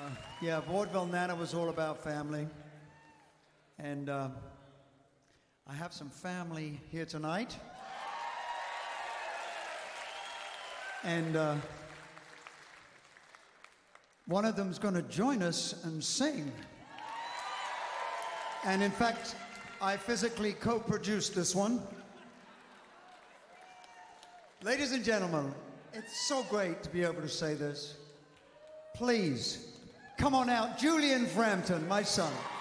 Yeah, Vaudeville Nana was all about family. And I have some family here tonight. And one of them's going to join us and sing. And in fact, I physically co-produced this one. Ladies and gentlemen, it's so great to be able to say this. Please, come on out, Julian Frampton, my son.